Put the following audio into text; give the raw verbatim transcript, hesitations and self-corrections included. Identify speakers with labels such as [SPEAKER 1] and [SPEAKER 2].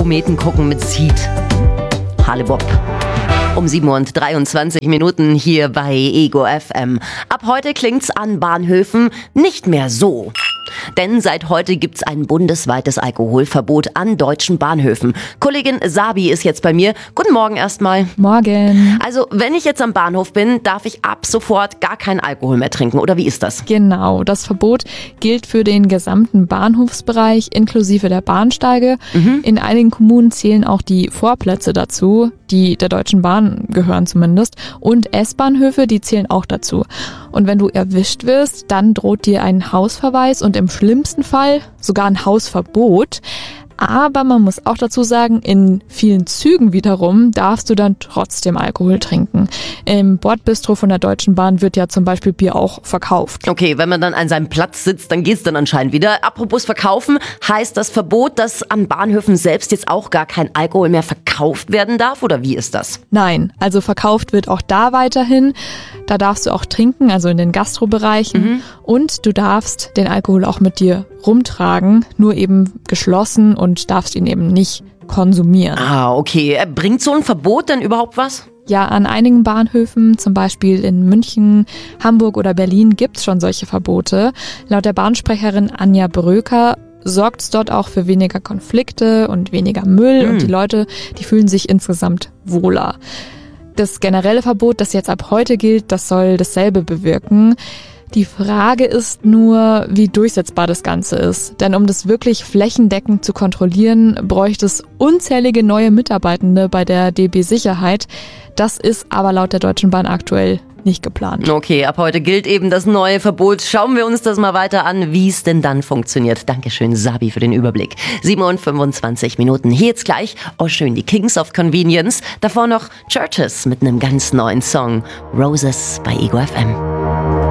[SPEAKER 1] Kometen gucken mit Seed. Hallebupp. Um sieben Uhr dreiundzwanzig Minuten hier bei Ego F M. Ab heute klingt's an Bahnhöfen nicht mehr so. Denn seit heute gibt's ein bundesweites Alkoholverbot an deutschen Bahnhöfen. Kollegin Sabi ist jetzt bei mir. Guten Morgen erstmal.
[SPEAKER 2] Morgen.
[SPEAKER 1] Also, wenn ich jetzt am Bahnhof bin, darf ich ab sofort gar keinen Alkohol mehr trinken, oder wie ist das?
[SPEAKER 2] Genau, das Verbot gilt für den gesamten Bahnhofsbereich inklusive der Bahnsteige. Mhm. In einigen Kommunen zählen auch die Vorplätze dazu, die der Deutschen Bahn gehören zumindest. Und S-Bahnhöfe, die zählen auch dazu. Und wenn du erwischt wirst, dann droht dir ein Hausverweis und im schlimmsten Fall sogar ein Hausverbot. Aber man muss auch dazu sagen, in vielen Zügen wiederum darfst du dann trotzdem Alkohol trinken. Im Bordbistro von der Deutschen Bahn wird ja zum Beispiel Bier auch verkauft.
[SPEAKER 1] Okay, wenn man dann an seinem Platz sitzt, dann geht's dann anscheinend wieder. Apropos verkaufen, heißt das Verbot, dass an Bahnhöfen selbst jetzt auch gar kein Alkohol mehr verkauft werden darf, oder wie ist das?
[SPEAKER 2] Nein, also verkauft wird auch da weiterhin. Da darfst du auch trinken, also in den Gastrobereichen. Mhm. Und du darfst den Alkohol auch mit dir rumtragen, nur eben geschlossen und darfst ihn eben nicht konsumieren.
[SPEAKER 1] Ah, okay. Bringt so ein Verbot denn überhaupt was?
[SPEAKER 2] Ja, an einigen Bahnhöfen, zum Beispiel in München, Hamburg oder Berlin, gibt's schon solche Verbote. Laut der Bahnsprecherin Anja Bröker sorgt es dort auch für weniger Konflikte und weniger Müll mhm. und die Leute, die fühlen sich insgesamt wohler. Das generelle Verbot, das jetzt ab heute gilt, das soll dasselbe bewirken. Die Frage ist nur, wie durchsetzbar das Ganze ist. Denn um das wirklich flächendeckend zu kontrollieren, bräuchte es unzählige neue Mitarbeitende bei der D B Sicherheit. Das ist aber laut der Deutschen Bahn aktuell nicht geplant.
[SPEAKER 1] Okay, ab heute gilt eben das neue Verbot. Schauen wir uns das mal weiter an, wie es denn dann funktioniert. Dankeschön, Sabi, für den Überblick. sieben Uhr fünfundzwanzig Minuten. Hier jetzt gleich, oh schön, die Kings of Convenience. Davor noch Churches mit einem ganz neuen Song. Roses bei Ego F M.